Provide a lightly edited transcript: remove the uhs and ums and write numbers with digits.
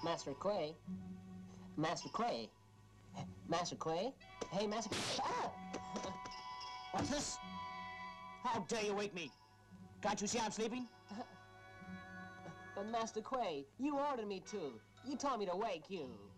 Master Quay? Master Quay? Master Quay? Hey, Master... Ah! What's this? How dare you wake me? Can't you see I'm sleeping? But Master Quay, you ordered me to. You told me to wake you.